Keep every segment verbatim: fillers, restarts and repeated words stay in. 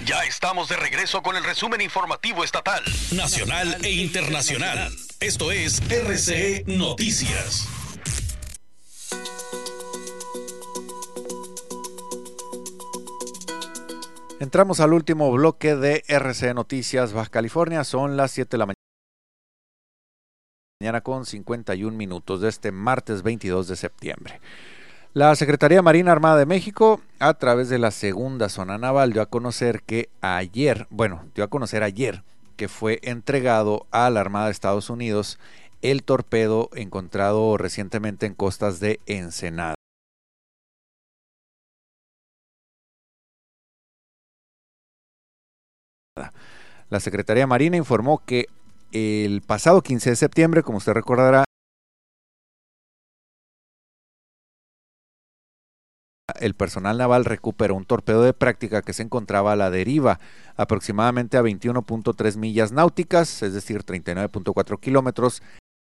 Ya estamos de regreso con el resumen informativo estatal, nacional e internacional. Esto es R C E Noticias. Entramos al último bloque de R C E Noticias Baja California. Son las siete de la mañana con cincuenta y un minutos de este martes veintidós de septiembre. La Secretaría Marina Armada de México, a través de la segunda zona naval, dio a conocer que ayer, bueno, dio a conocer ayer que fue entregado a la Armada de Estados Unidos el torpedo encontrado recientemente en costas de Ensenada. La Secretaría Marina informó que el pasado quince de septiembre, como usted recordará, el personal naval recuperó un torpedo de práctica que se encontraba a la deriva, aproximadamente a veintiuno punto tres millas náuticas, es decir, treinta y nueve punto cuatro kilómetros,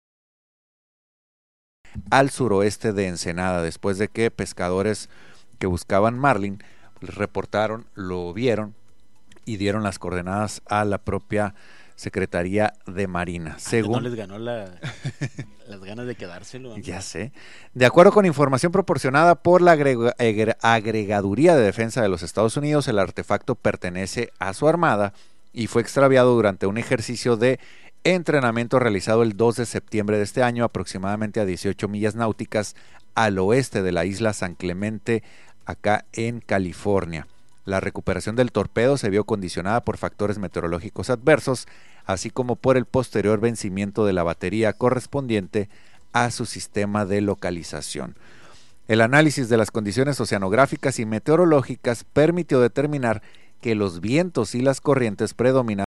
al suroeste de Ensenada, después de que pescadores que buscaban marlin reportaron, lo vieron y dieron las coordenadas a la propia Secretaría de Marina. Según... ¿No les ganó la, las ganas de quedárselo? ¿No? Ya sé. De acuerdo con información proporcionada por la agreg Agregaduría de Defensa de los Estados Unidos, el artefacto pertenece a su armada y fue extraviado durante un ejercicio de entrenamiento realizado el dos de septiembre de este año, aproximadamente a dieciocho millas náuticas al oeste de la isla San Clemente, acá en California. La recuperación del torpedo se vio condicionada por factores meteorológicos adversos, así como por el posterior vencimiento de la batería correspondiente a su sistema de localización. El análisis de las condiciones oceanográficas y meteorológicas permitió determinar que los vientos y las corrientes predominantes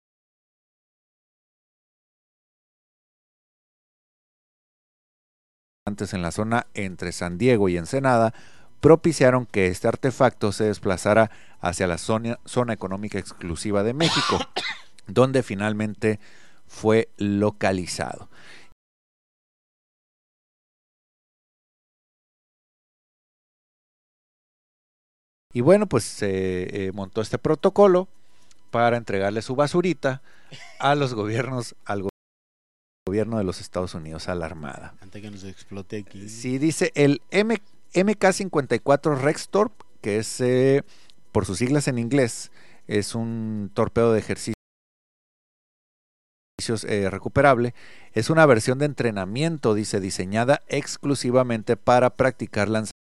en la zona entre San Diego y Ensenada propiciaron que este artefacto se desplazara hacia la zona, zona económica exclusiva de México, donde finalmente fue localizado. Y bueno, pues se eh, montó este protocolo para entregarle su basurita a los gobiernos, al go gobierno de los Estados Unidos, a la Armada. Antes que nos explote aquí. Sí, dice el M M K cincuenta y cuatro Rextorp, que es, eh, por sus siglas en inglés, es un torpedo de ejercicios eh, recuperable. Es una versión de entrenamiento, dice, diseñada exclusivamente para practicar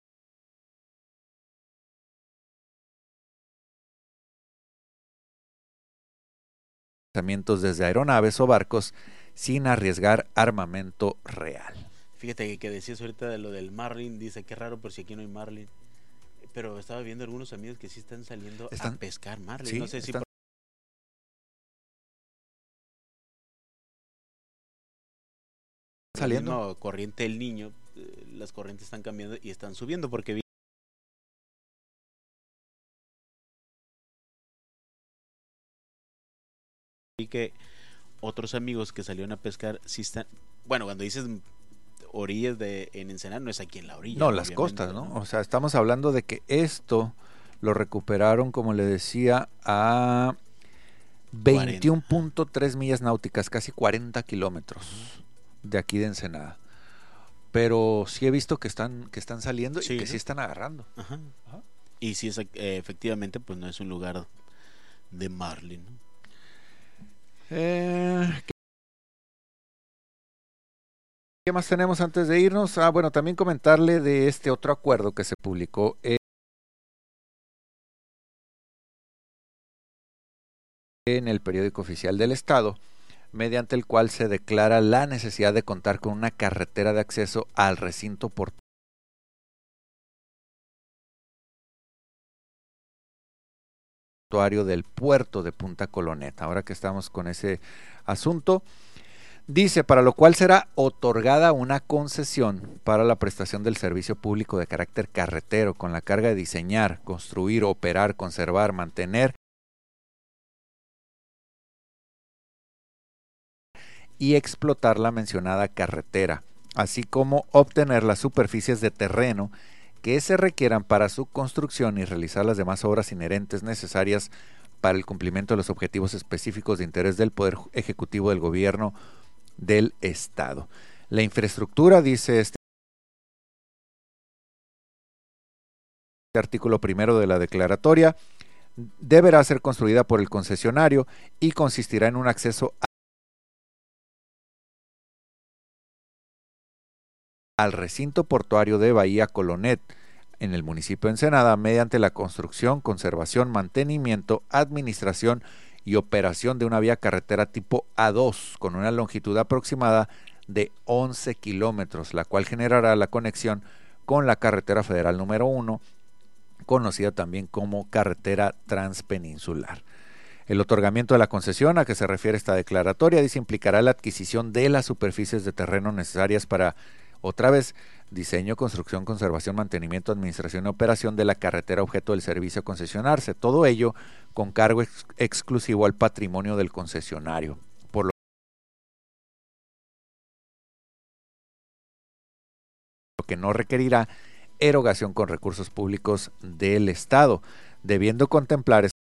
lanzamientos desde aeronaves o barcos sin arriesgar armamento real. Fíjate que, que decías ahorita de lo del marlin, dice que raro por si aquí no hay marlin, pero estaba viendo algunos amigos que sí están saliendo ¿Están? a pescar marlin, ¿Sí? no sé si están... por saliendo la misma corriente del Niño, eh, las corrientes están cambiando y están subiendo porque vi que otros amigos que salieron a pescar sí están, bueno, cuando dices orillas de en Ensenada no es aquí en la orilla. No, las costas, ¿no? ¿no? O sea, estamos hablando de que esto lo recuperaron, como le decía, a veintiuno punto tres millas náuticas, casi cuarenta kilómetros de aquí de Ensenada. Pero sí he visto que están que están saliendo sí, y que ¿sí? sí están agarrando. Ajá. Ajá. Y sí, es, eh, efectivamente, pues no es un lugar de marlin, ¿no? Eh, ¿Qué más tenemos antes de irnos? Ah, bueno, también comentarle de este otro acuerdo que se publicó en el periódico oficial del Estado, mediante el cual se declara la necesidad de contar con una carretera de acceso al recinto portuario del puerto de Punta Coloneta. Ahora que estamos con ese asunto, dice, para lo cual será otorgada una concesión para la prestación del servicio público de carácter carretero con la carga de diseñar, construir, operar, conservar, mantener y explotar la mencionada carretera, así como obtener las superficies de terreno que se requieran para su construcción y realizar las demás obras inherentes necesarias para el cumplimiento de los objetivos específicos de interés del Poder Ejecutivo del Gobierno del Estado. La infraestructura, dice este artículo primero de la declaratoria, deberá ser construida por el concesionario y consistirá en un acceso al recinto portuario de Bahía Colonet, en el municipio de Ensenada, mediante la construcción, conservación, mantenimiento, administración y operación de una vía carretera tipo A dos, con una longitud aproximada de once kilómetros, la cual generará la conexión con la carretera federal número uno, conocida también como carretera transpeninsular. El otorgamiento de la concesión a que se refiere esta declaratoria dice implicará la adquisición de las superficies de terreno necesarias para, otra vez, diseño, construcción, conservación, mantenimiento, administración y operación de la carretera objeto del servicio a concesionarse. Todo ello con cargo ex exclusivo al patrimonio del concesionario, por lo que no requerirá erogación con recursos públicos del Estado, debiendo contemplar